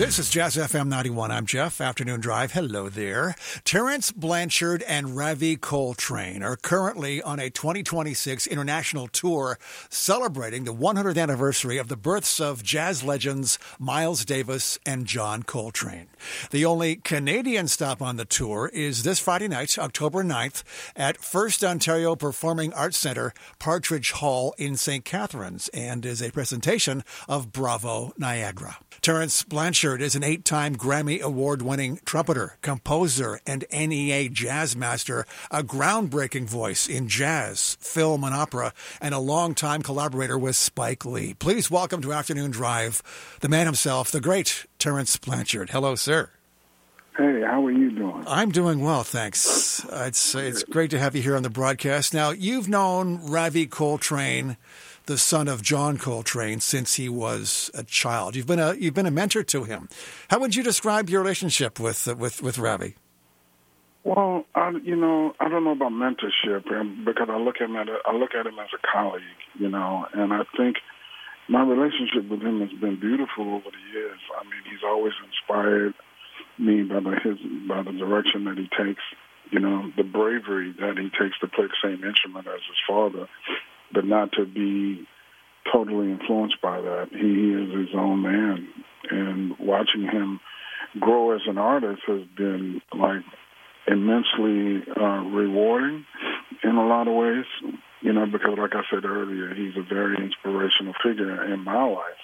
This is Jazz FM 91. I'm Jeff. Afternoon Drive. Hello there. Terence Blanchard and Ravi Coltrane are currently on a 2026 international tour celebrating the 100th anniversary of the births of jazz legends Miles Davis and John Coltrane. The only Canadian stop on the tour is this Friday night, October 9th, at First Ontario Performing Arts Centre, Partridge Hall in St. Catharines, and is a presentation of Bravo Niagara. Terence Blanchard is an 8-time Grammy Award-winning trumpeter, composer, and NEA jazz master, a groundbreaking voice in jazz, film, and opera, and a longtime collaborator with Spike Lee. Please welcome to Afternoon Drive the man himself, the great Terence Blanchard. Hello, sir. Hey, how are you doing? I'm doing well, thanks. It's great to have you here on the broadcast. Now, you've known Ravi Coltrane, the son of John Coltrane, since he was a child. You've been a mentor to him. How would you describe your relationship with Ravi? Well, I don't know about mentorship because I look at him as a colleague, and I think my relationship with him has been beautiful over the years. I mean, he's always inspired me by the direction that he takes, the bravery that he takes to play the same instrument as his father, but not to be totally influenced by that. He is his own man, and watching him grow as an artist has been immensely rewarding in a lot of ways, because like I said earlier, he's a very inspirational figure in my life,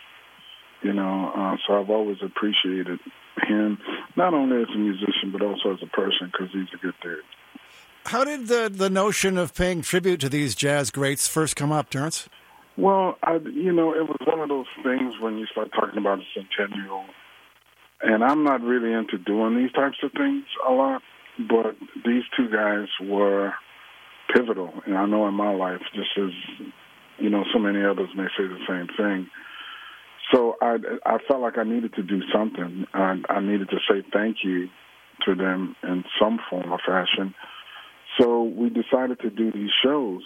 so I've always appreciated him, not only as a musician, but also as a person, because he's a good dude. How did the notion of paying tribute to these jazz greats first come up, Terence? Well, it was one of those things when you start talking about the centennial, and I'm not really into doing these types of things a lot, but these two guys were pivotal, and I know in my life, just as, so many others may say the same thing. So I felt like I needed to do something. I needed to say thank you to them in some form or fashion. So we decided to do these shows,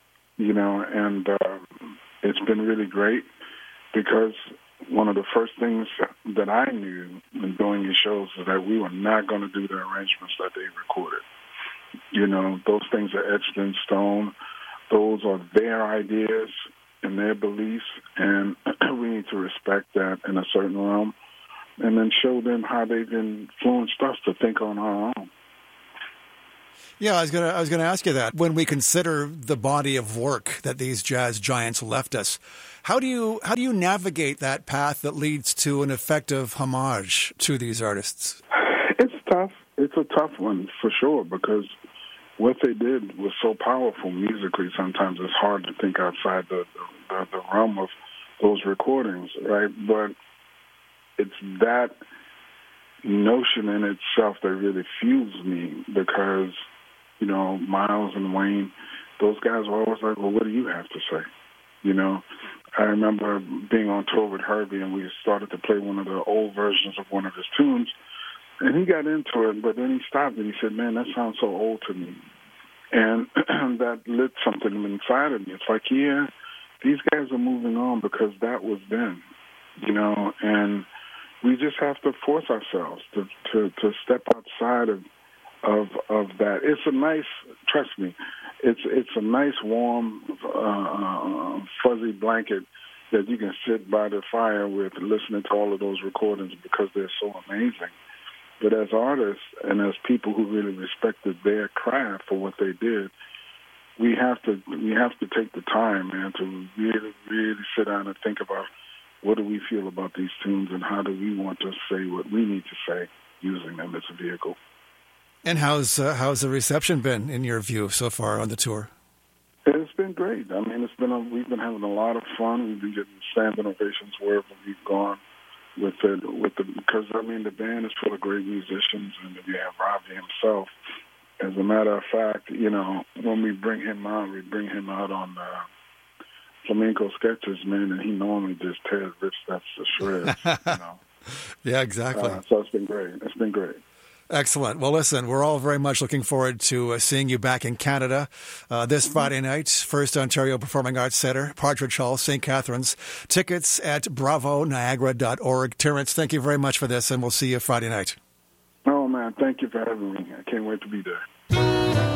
and it's been really great because one of the first things that I knew in doing these shows is that we were not going to do the arrangements that they recorded. Those things are etched in stone. Those are their ideas and their beliefs, and we need to respect that in a certain realm and then show them how they've influenced us to think on our own. Yeah, I was gonna ask you that. When we consider the body of work that these jazz giants left us, how do you navigate that path that leads to an effective homage to these artists? It's tough. It's a tough one for sure, because what they did was so powerful musically. Sometimes it's hard to think outside the realm of those recordings, right? But it's that notion in itself that really fuels me, because Miles and Wayne, those guys were always like, well, what do you have to say? I remember being on tour with Herbie, and we started to play one of the old versions of one of his tunes, and he got into it, but then he stopped and he said, man, that sounds so old to me. And that lit something inside of me. It's like, yeah, these guys are moving on because that was then, and we just have to force ourselves to step outside of that. It's a nice, trust me, it's a nice, warm, fuzzy blanket that you can sit by the fire with, listening to all of those recordings because they're so amazing. But as artists and as people who really respected their craft for what they did, we have to take the time, man, to really, really sit down and think about what do we feel about these tunes and how do we want to say what we need to say using them as a vehicle. And how's the reception been, in your view, so far on the tour? It's been great. I mean, we've been having a lot of fun. We've been getting standing ovations wherever we've gone because the band is full of great musicians, and you have Ravi himself. As a matter of fact, when we bring him out on Flamenco Sketches, man, and he normally just tears rich stuff to shreds. Yeah, exactly. So it's been great. Excellent. Well, listen, we're all very much looking forward to seeing you back in Canada this Friday night, First Ontario Performing Arts Centre, Partridge Hall, St. Catharines. Tickets at bravoniagara.org. Terrence, thank you very much for this, and we'll see you Friday night. Oh, man, thank you for having me. I can't wait to be there.